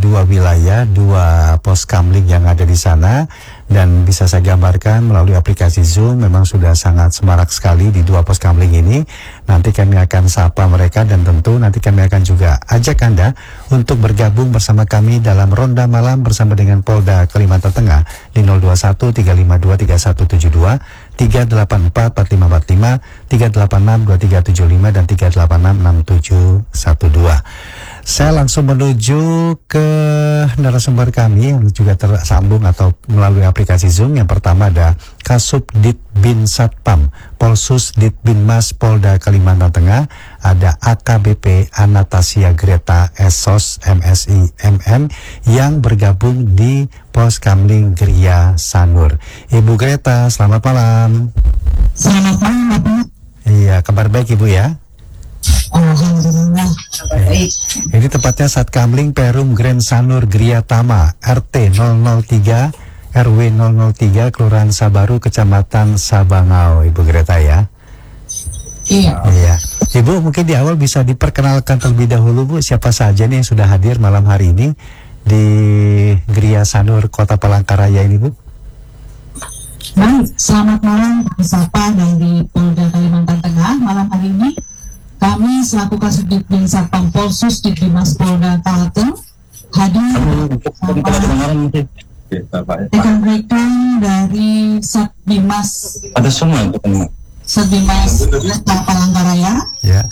dua wilayah, dua pos kamling yang ada di sana. Dan bisa saya gambarkan melalui aplikasi Zoom memang sudah sangat semarak sekali di dua pos kamling ini. Nanti kami akan sapa mereka dan tentu nanti kami akan juga ajak Anda untuk bergabung bersama kami dalam ronda malam bersama dengan Polda Kalimantan Tengah di 021 352 3172, 384 4545, 386 2375 dan 386 6712. Saya langsung menuju ke narasumber kami yang juga tersambung atau melalui aplikasi Zoom. Yang pertama ada Kasubdit Bin Satpam Polsus Ditbinmas Polda Kalimantan Tengah, ada AKBP Anastasia Greta Esos MSI MM yang bergabung di Pos Kamling Gria Sanur. Ibu Greta, selamat malam. Selamat malam, Bapak. Iya, kabar baik Ibu ya? Alhamdulillah, kabar baik. Ini tepatnya Sat Kamling Perum Grand Sanur Gria Tama RT 003 RW 003 Kelurahan Sabaru Kecamatan Sabangau, Ibu Greta ya? Iya. Ibu mungkin di awal bisa diperkenalkan terlebih dahulu Bu, siapa saja nih yang sudah hadir malam hari ini di Gria Sanur Kota Palangkaraya ini Bu? Baik, selamat malam kami sapa dari Polda Kalimantan Tengah. Malam hari ini kami selaku Kasubdit Bin Satpam Polsus Ditbinmas Polda Kalteng hadir rekan-rekan dari Satbimas Kota Palangkaraya ya.